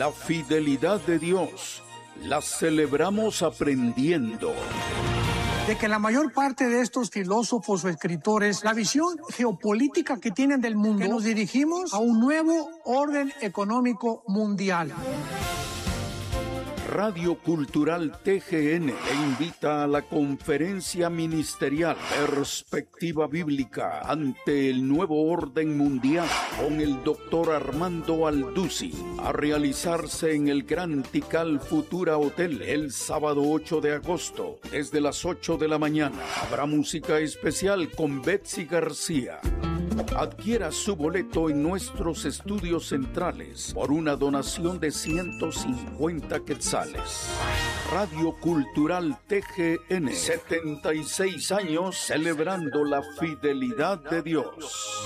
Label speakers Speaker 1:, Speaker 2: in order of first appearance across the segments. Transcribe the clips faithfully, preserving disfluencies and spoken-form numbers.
Speaker 1: La fidelidad de Dios la celebramos aprendiendo.
Speaker 2: De que la mayor parte de estos filósofos o escritores, la visión geopolítica que tienen del mundo, que nos dirigimos a un nuevo orden económico mundial.
Speaker 1: Radio Cultural T G N le invita a la conferencia ministerial Perspectiva Bíblica ante el nuevo orden mundial con el doctor Armando Aldusi, a realizarse en el Gran Tikal Futura Hotel el sábado ocho de agosto desde las ocho de la mañana. Habrá música especial con Betsy García. Adquiera su boleto en nuestros estudios centrales por una donación de ciento cincuenta quetzales. Radio Cultural T G N, setenta y seis años celebrando la fidelidad de Dios.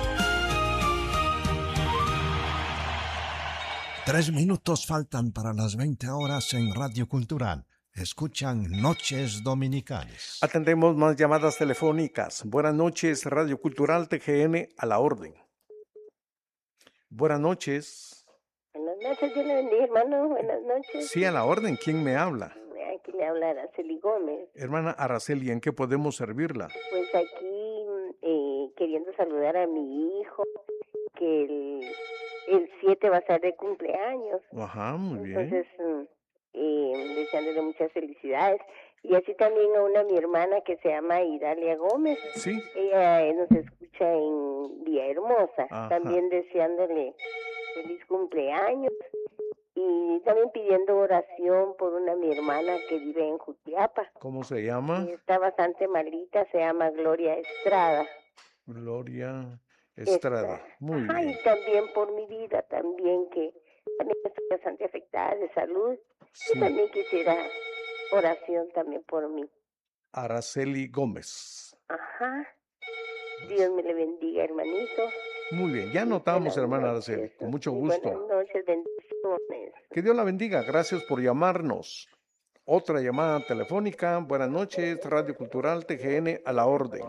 Speaker 3: Tres minutos faltan para las veinte horas en Radio Cultural. Escuchan Noches Dominicales.
Speaker 4: Atendemos más llamadas telefónicas. Buenas noches, Radio Cultural T G N, a la orden. Buenas noches.
Speaker 5: Buenas noches, Dios le bendiga, hermano. Buenas noches.
Speaker 4: Sí, a la orden. ¿Quién me habla?
Speaker 5: Aquí le habla Araceli Gómez.
Speaker 4: Hermana Araceli, ¿en qué podemos servirla?
Speaker 5: Pues aquí eh, queriendo saludar a mi hijo, que el, el siete va a ser de cumpleaños.
Speaker 4: Ajá, muy bien.
Speaker 5: Entonces, eh, deseándole muchas felicidades. Y así también a una mi hermana que se llama Idalia Gómez.
Speaker 4: Sí.
Speaker 5: Ella eh, nos escucha en Villahermosa.
Speaker 4: Ajá.
Speaker 5: También deseándole feliz cumpleaños. Y también pidiendo oración por una mi hermana que vive en Jutiapa.
Speaker 4: ¿Cómo se llama?
Speaker 5: Está bastante malita, se llama Gloria Estrada.
Speaker 4: Gloria Estrada. Estrada. Muy
Speaker 5: Ajá,
Speaker 4: bien.
Speaker 5: Y también por mi vida, también que también estoy bastante afectada de salud.
Speaker 4: Sí.
Speaker 5: Y también quisiera oración también por mí.
Speaker 4: Araceli Gómez.
Speaker 5: Ajá. Dios me le bendiga, hermanito.
Speaker 4: Muy bien, ya notamos, hermana
Speaker 5: noches.
Speaker 4: Araceli, con mucho
Speaker 5: Sí,
Speaker 4: gusto.
Speaker 5: Buenas noches, bendiciones.
Speaker 4: Que Dios la bendiga, gracias por llamarnos. Otra llamada telefónica. Buenas noches, Radio Cultural T G N, a la orden.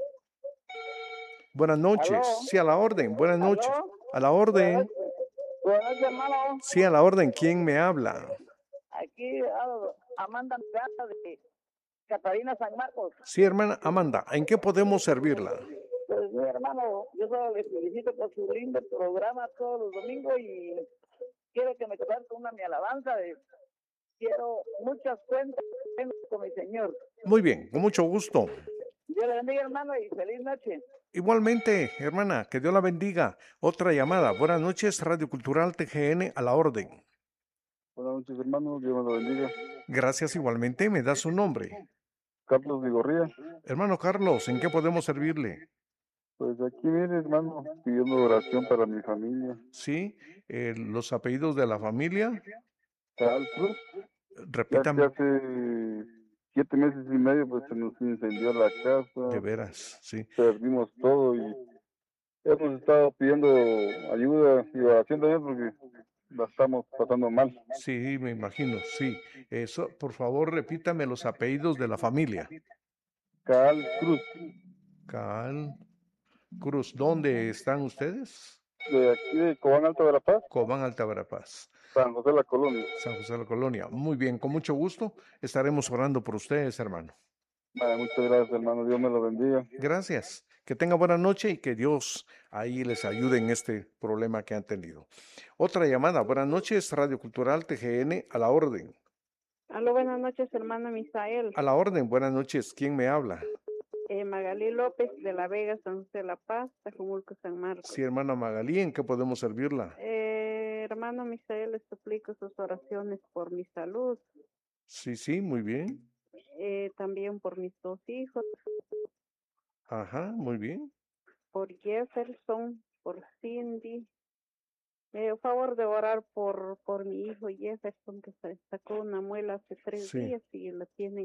Speaker 4: Buenas noches.
Speaker 6: ¿Aló?
Speaker 4: Sí, a la orden. Buenas noches.
Speaker 6: ¿Aló?
Speaker 4: A la orden.
Speaker 6: Buenas noches, hermano.
Speaker 4: Sí, a la orden. ¿Quién me habla?
Speaker 6: Aquí ah, Amanda Miranda de Catarina San Marcos.
Speaker 4: Sí, hermana Amanda, ¿en qué podemos servirla?
Speaker 6: Pues mi hermano, yo solo les felicito por su lindo programa todos los domingos y quiero que me comparta una mi alabanza. De, quiero muchas cuentas tengo con mi Señor.
Speaker 4: Muy bien, con mucho gusto.
Speaker 6: Dios le bendiga, hermano, y feliz noche.
Speaker 4: Igualmente, hermana, que Dios la bendiga. Otra llamada. Buenas noches, Radio Cultural T G N, a la orden.
Speaker 7: Buenas noches, hermano. Dios me lo bendiga.
Speaker 4: Gracias igualmente. ¿Me da su nombre?
Speaker 7: Carlos Vigorría.
Speaker 4: Hermano Carlos, ¿en qué podemos servirle?
Speaker 7: Pues aquí viene, hermano, pidiendo oración para mi familia.
Speaker 4: Sí, eh, los apellidos de la familia.
Speaker 7: Cal Cruz.
Speaker 4: Repítame.
Speaker 7: Ya que hace siete meses y medio, pues se nos incendió la casa.
Speaker 4: De veras, sí.
Speaker 7: Perdimos todo y hemos estado pidiendo ayuda y oración también porque la estamos pasando mal.
Speaker 4: Sí, me imagino, sí. Eso, por favor, repítame los apellidos de la familia.
Speaker 7: Cal Cruz.
Speaker 4: Cal Cruz. ¿Dónde están ustedes?
Speaker 7: De aquí de Cobán Alta Verapaz.
Speaker 4: Cobán Alta Verapaz.
Speaker 7: San José de la Colonia.
Speaker 4: San José de la Colonia. Muy bien, con mucho gusto estaremos orando por ustedes, hermano.
Speaker 7: Ah, muchas gracias, hermano. Dios me lo bendiga.
Speaker 4: Gracias. Que tenga buena noche y que Dios ahí les ayude en este problema que han tenido. Otra llamada. Buenas noches, Radio Cultural T G N, a la orden.
Speaker 8: Aló, buenas noches, hermano Misael.
Speaker 4: A la orden, buenas noches. ¿Quién me habla?
Speaker 8: Eh, Magalí López, de La Vega, San José de La Paz, Tajumulco, San Marcos.
Speaker 4: Sí, hermana Magalí, ¿en qué podemos servirla?
Speaker 8: Eh, hermano Misael, les suplico sus oraciones por mi salud.
Speaker 4: Sí, sí, muy bien.
Speaker 8: Eh, también por mis dos hijos.
Speaker 4: Ajá, muy bien.
Speaker 8: Por Jefferson, por Cindy. Me dio favor de orar por, por mi hijo Jefferson, que se sacó una muela hace tres
Speaker 4: Sí.
Speaker 8: días y la tienen